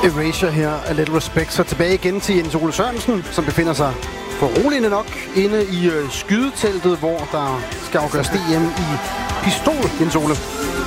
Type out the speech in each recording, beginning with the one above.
Erasure her, A Little Respect. Så tilbage igen til Jens Ole Sørensen, som befinder sig foruroligende nok inde i skydeteltet, hvor der skal afgøres DM i pistol, Jens Ole.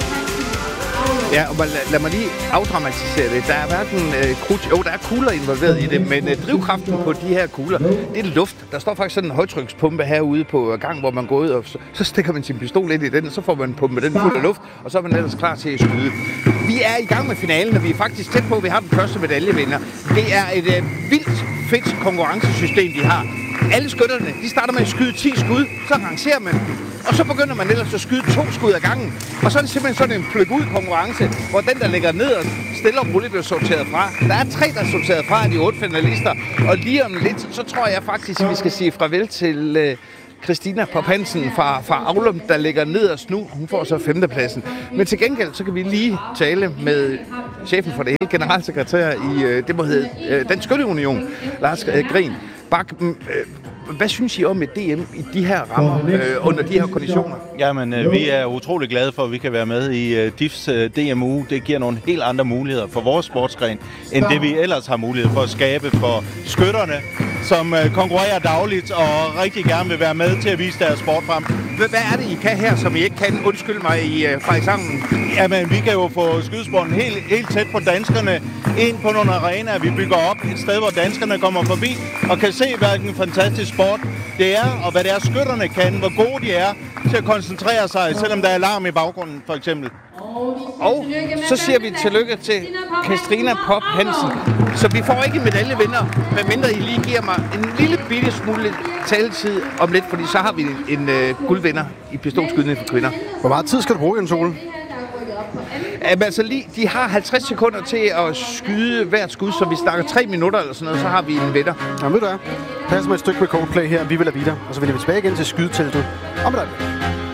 Ja, og lad mig lige afdramatisere det. Der er hverken der er kugler involveret i det, men drivkraften på de her kugler, det er luft. Der står faktisk sådan en højtrykspumpe herude på gang, hvor man går ud, og så stikker man sin pistol ind i den, og så får man pumpet den fuld af luft, og så er man ellers klar til at skyde. Vi er i gang med finalen, og vi er faktisk tæt på, at vi har den første medaljevinder. Det er et vildt fedt konkurrencesystem, de har. Alle skytterne, de starter med at skyde 10 skud, så rangerer man dem. Og så begynder man ellers at skyde 2 skud ad gangen. Og så er det simpelthen sådan en pløk-ud-konkurrence, hvor den, der ligger ned og stille og roligt, bliver sorteret fra. Der er 3, der er sorteret fra af de 8 finalister. Og lige om lidt, så tror jeg faktisk, at vi skal sige farvel til Christina Pop Hansen fra Aulum, der ligger nederst nu. Hun får så 5. pladsen. Men til gengæld, så kan vi lige tale med chefen for det hele, generalsekretær i det, må hedde Dansk Skytteunion, Lars Grin. Bak, hvad synes I om et DM i de her rammer, under de her konditioner? Jamen, vi er utrolig glade for, at vi kan være med i DIFs DMU. Det giver nogle helt andre muligheder for vores sportsgren, end det vi ellers har mulighed for at skabe for skytterne, som konkurrerer dagligt og rigtig gerne vil være med til at vise deres sport frem. Hvad er det, I kan her, som I ikke kan? Undskyld mig, fra i sangen. Jamen, vi kan jo få skydesporten helt tæt på danskerne ind på nogle arenaer. Vi bygger op et sted, hvor danskerne kommer forbi og kan se, hvilken fantastisk sport det er, og hvad det er, skytterne kan, hvor gode de er til at koncentrere sig, selvom der er alarm i baggrunden, for eksempel. Og så siger vi tillykke til Christina Pop Hansen. Så vi får ikke en medaljevinder, medmindre I lige giver mig en lille bitte smule taletid om lidt, fordi så har vi en guldvinder i pistolskydning for kvinder. Hvor meget tid skal du bruge, Jens Ole? Jamen, altså de har 50 sekunder til at skyde hvert skud, så vi snakker 3 minutter eller sådan noget, så har vi en vinder. Jamen ved du hvad? Pas med et stykke med Coldplay her, vi vil have videre, og så vender vi tilbage igen til skydeteltet om et øjeblik.